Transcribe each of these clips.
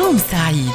يوم سعيد.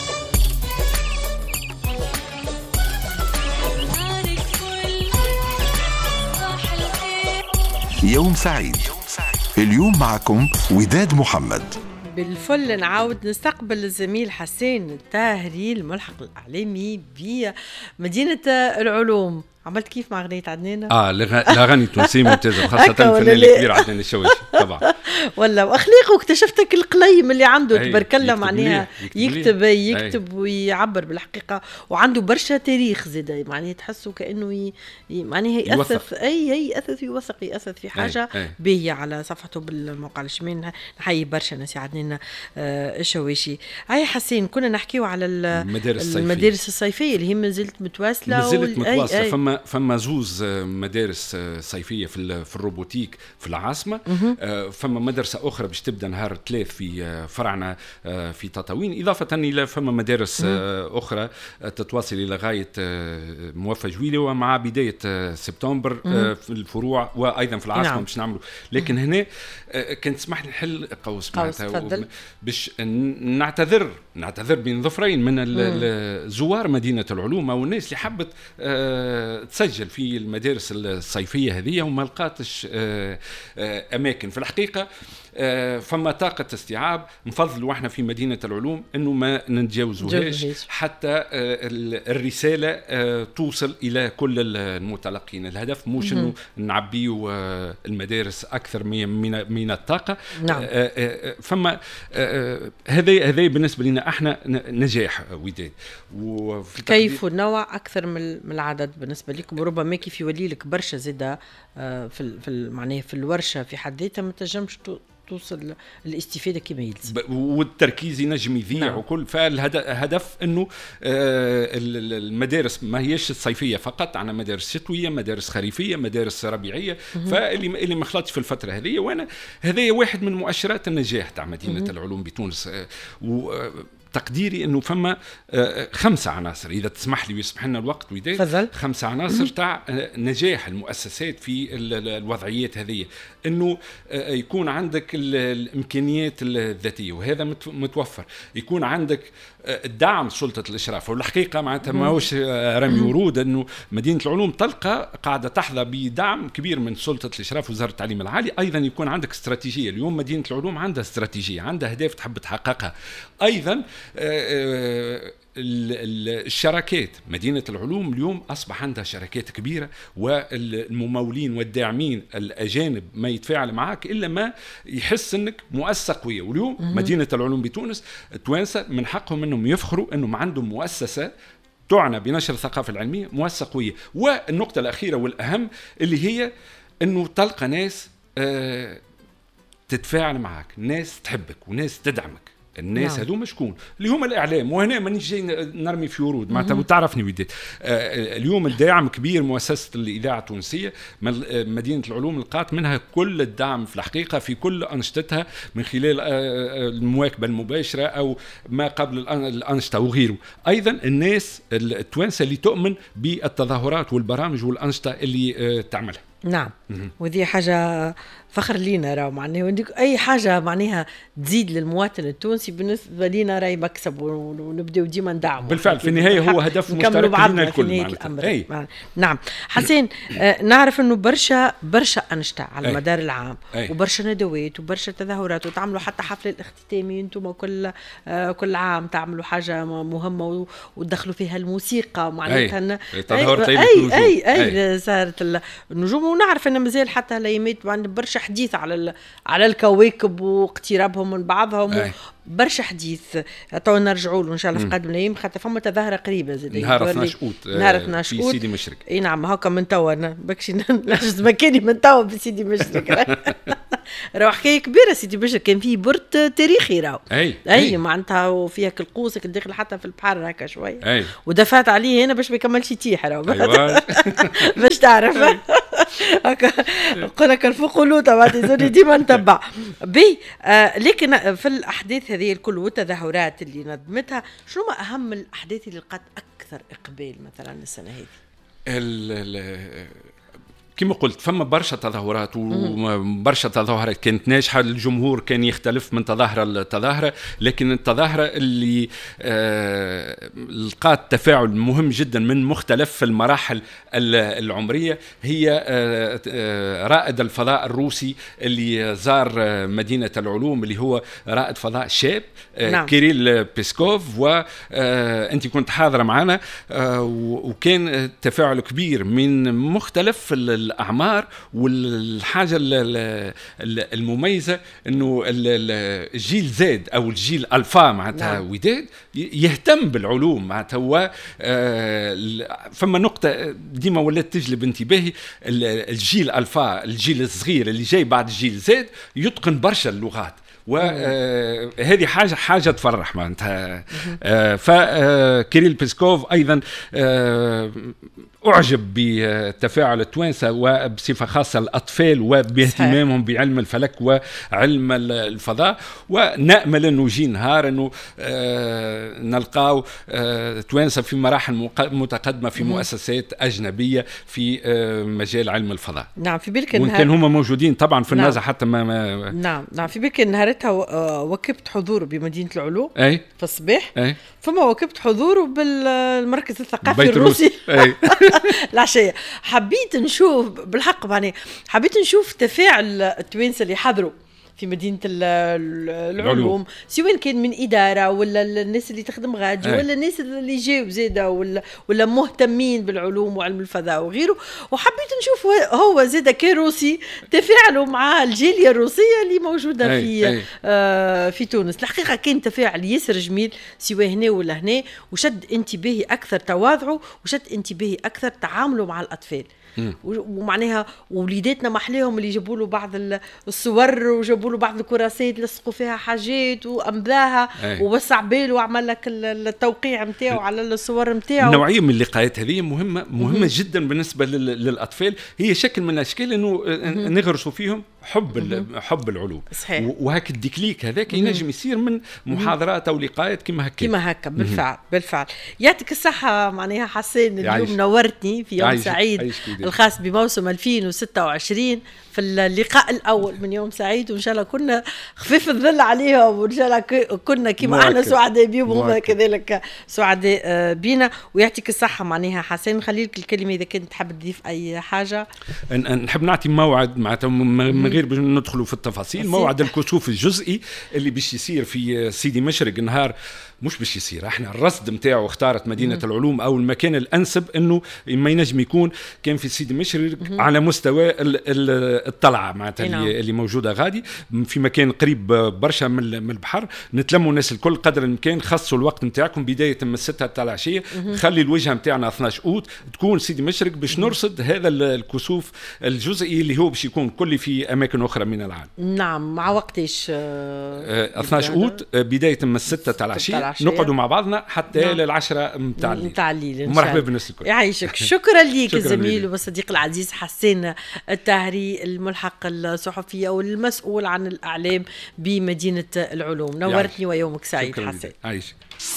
يوم سعيد. اليوم معكم وداد محمد. بالفل نعاود نستقبل الزميل حسين الطاهري الملحق الإعلامي بمدينة العلوم. عملت كيف مع غنية عدنان؟ الأغاني التونسية ممتازة، خاصة الفنان الكبير عدنان الشواشي طبعا. ولا واخلاقه اكتشفتك القليم اللي عنده تبارك الله، معناها يكتب ويعبر بالحقيقة، وعنده برشا تاريخ زيادة، معناها تحسه كأنه معناها يأثث يأثث في حاجة باهية على صفحته بالموقع الشمال. نحيي برشا ناس عدنان الشواشي. هاي حسين كنا نحكيو على المدارس الصيفية اللي هي مازلت متواصلة. فما زوز مدارس صيفية في الروبوتيك في العاصمة. فما مدرسة أخرى باش تبدأ نهار 3 في فرعنا في تطاوين، إضافة إلى فما مدارس أخرى تتواصل إلى غاية موفى جويلي، ومع بداية سبتمبر في الفروع وأيضا في العاصمة باش نعملوا. لكن هنا كان تسمح لي نحل قوس باش نعتذر بين ظفرين من زوار مدينة العلوم أو الناس اللي حبت تسجل في المدارس الصيفية هذه وما لقاتش أماكن. في الحقيقة فما طاقة استيعاب، نفضل واحنا في مدينة العلوم انه ما نتجاوزوهاش حتى الرسالة توصل الى كل المتلقين. الهدف مش انه نعبيو المدارس اكثر من الطاقة. فما هذا بالنسبة لنا احنا نجاح وداد. كيف النوع اكثر من العدد بالنسبة لكم، وربما كيف يولي لك برشا زيادة في معناه في الورشة في حد ذاتها ما تنجمش توصل الاستفادة كما يلزم، والتركيز ينجم يذيع وكل. فالهدف انه المدارس ما هيش الصيفية فقط، عنا مدارس شتوية، مدارس خريفية، مدارس ربيعية. فاللي ما خلطش في الفترة هذه، وانا هذا واحد من مؤشرات النجاح تاع مدينة العلوم بتونس. تقديري انه فما 5 عناصر، اذا تسمح لي ويسمح لنا الوقت وداد، 5 عناصر تاع نجاح المؤسسات في الوضعيات هذه. انه يكون عندك الامكانيات الذاتيه وهذا متوفر، يكون عندك الدعم سلطه الاشراف. والحقيقه معناتها ماهوش رمي ورود، انه مدينه العلوم تلقى قاعده تحظى بدعم كبير من سلطه الاشراف وزاره التعليم العالي. ايضا يكون عندك استراتيجيه. اليوم مدينه العلوم عندها استراتيجيه، عندها اهداف تحب تحققها. ايضا الشراكات، مدينة العلوم اليوم أصبح عندها شراكات كبيرة، والممولين والداعمين الأجانب ما يتفاعل معك إلا ما يحس أنك مؤسسة قوية. واليوم مدينة العلوم بتونس التوانسة من حقهم أنهم يفخروا أنهم عندهم مؤسسة تعنى بنشر الثقافة العلمية، مؤسسة قوية. والنقطة الأخيرة والأهم اللي هي أنه تلقى ناس تتفاعل معك، ناس تحبك وناس تدعمك. الناس هذو شكون؟ اللي هم الإعلام. وهنا ما نجي نرمي في ورود، معناتها تعرفني وديت. اليوم الداعم كبير مؤسسة الإذاعة التونسية، مدينة العلوم لقات منها كل الدعم في الحقيقة في كل أنشطتها، من خلال المواكبة المباشرة أو ما قبل الأنشطة وغيره. أيضا الناس التوانسة اللي تؤمن بالتظاهرات والبرامج والأنشطة اللي تعملها. نعم. وذي حاجة فخر لينا، راو معناها أي حاجة معناها تزيد للمواطن التونسي بالنسبة لينا راي مكسب، ونبدأ ديما ندعم. بالفعل في النهاية هو هدف مشترك لنا الكل. نعم حسين، نعرف أنه برشا أنشطة على المدار العام، وبرشا ندوات وبرشا تظاهرات، وتعملوا حتى حفلة الاختتامي انتم كل عام تعملوا حاجة مهمة وتدخلوا فيها الموسيقى معناتها. أي صارت النجوم. ونعرف أن مازال حتى الأيامات عند برشا حديث على الكواكب واقترابهم من بعضهم، برشا حديث. تو نرجعوا له ان شاء الله في قادم الايام، خاطر فما تظاهره قريبه زاد نهار 12 في سيدي مشرق. اي نعم هكا من توا بكشي نحجز مكاني من توا بسيدي مشرق. راهو حكايه كبيره سيدي مشرق، كان فيه برت تاريخي راهو. اي معناتها وفيها كالقوس داخل حتى في البحر هكا شويه، ودفعت عليه هنا باش ما يكملش يتيح راهو. باش تعرف هكا قلنا كالفوق لوطه بعد ديما نتبع بي. لكن في الاحداث هذه الكل والتظاهرات اللي نظمتها، شنو ما اهم الاحداث اللي لقات اكثر اقبال مثلا السنه هذه؟ كما قلت فما برشا تظاهرات وبرشا تظاهرات كانت ناجحة، الجمهور كان يختلف من تظاهرة لتظاهرة، لكن التظاهرة اللي لقات تفاعل مهم جدا من مختلف المراحل العمرية هي رائد الفضاء الروسي اللي زار مدينة العلوم، اللي هو رائد فضاء شاب كيريل بيسكوف، وأنت كنت حاضرة معنا، وكان تفاعل كبير من مختلف الأعمار. والحاجة المميزة أنه الجيل زد أو الجيل ألفا معناتها وداد يهتم بالعلوم معناتها. هو فما نقطة ديما ولات تجلب انتباهي، الجيل ألفا الجيل الصغير اللي جاي بعد الجيل زد يتقن برشا اللغات، وهذه حاجة تفرح معناتها. فكيريل بيسكوف أيضا أعجب بتفاعل التوانسة وبصفة خاصة الأطفال وباهتمامهم بعلم الفلك وعلم الفضاء، ونأمل أنه يجي نهار أنه نلقاو توانسة في مراحل متقدمة في مؤسسات أجنبية في مجال علم الفضاء. نعم في بالك وإن كان هم موجودين طبعا في النازع حتى نعم في بالك نهارتها وكبت حضوره بمدينة العلوم في الصباح، فما وكبت حضوره بالمركز الثقافي الروسي العشية. حبيت نشوف بالحق يعني حبيت نشوف تفاعل التوانسة اللي حضروا في مدينة العلوم، سواء كان من إدارة ولا الناس اللي تخدم غادي ولا الناس اللي جاوا زيادة ولا مهتمين بالعلوم وعلم الفضاء وغيره. وحبيت نشوف هو زيادة كروسي تفاعلوا مع الجالية الروسية اللي موجودة في تونس. الحقيقة كان تفاعل ياسر جميل سواء هنا ولا هنا، وشد انتباهي أكثر تواضعه وشد انتباهي أكثر تعامله مع الأطفال. ومعناها وليداتنا محليهم اللي جابوا له بعض الصور وجابوا له بعض الكراسات لصقوا فيها حاجات وامضاها ووسع باله وعمل لك التوقيع نتاعو على الصور نتاعو. نوعيه من اللقاءات هذه مهمه جدا بالنسبه للاطفال، هي شكل من الاشكال انه نغرسوا فيهم حب العلوم. صحيح. وهك الديكليك هذاك ينجم يصير من محاضرات او لقاءات كما هكا. بالفعل يعطيك الصحه. معناها حسين اليوم نورتني في يوم سعيد الخاص بموسم 2026 في اللقاء الأول من يوم سعيد، وإن شاء الله كنا خفيف الظل عليهم، وإن شاء الله كنا كما احنا سعداء بيهم وهم كذلك سعداء بينا. ويعطيك الصحة. معناها حسين نخليلك الكلمة إذا كنت تحب تضيف أي حاجة. نحب نعطي موعد معناتها من غير باش ندخلوا في التفاصيل. موعد الكشوف الجزئي اللي باش يصير في سيدي مشرق نهار، مش باش يصير، احنا الرصد نتاعو اختارت مدينة العلوم او المكان الانسب انه ما ينجم يكون كان في سيدي مشرق على مستوى الطلعة معناتها اللي موجودة غادي في مكان قريب برشا من البحر. نتلموا الناس الكل قدر الامكان، خصوا الوقت نتاعكم بداية من 6 تاع العشية، خلي الوجهة نتاعنا 12 أوت تكون سيدي مشرق باش نرصد هذا الكسوف الجزئي اللي هو باش يكون كل في اماكن اخرى من العالم. نعم. مع وقتش 12 أوت بداية من 6 تاع العشية نقعدوا مع بعضنا حتى لل10 متاع الليل. مرحبا بالناس الكل. يعيشك. شكرا ليك الزميل والصديق العزيز حسين التاهري، الملحق الصحفي او المسؤول عن الاعلام بمدينة العلوم. نورتني ويومك سعيد حسين. عايشك.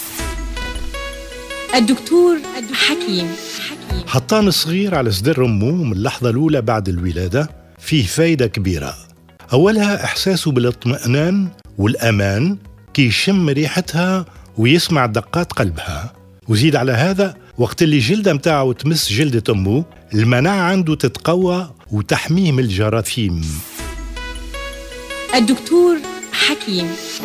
الدكتور حكيم. حطان صغير على صدر أمه من اللحظة الأولى بعد الولادة فيه فايدة كبيرة. أولها إحساسه بالاطمئنان والأمان كي يشم ريحتها ويسمع دقات قلبها. وزيد على هذا وقت اللي جلدة متاعه تمس جلدة أمه المناعة عنده تتقوى وتحميه من الجراثيم. الدكتور حكيم.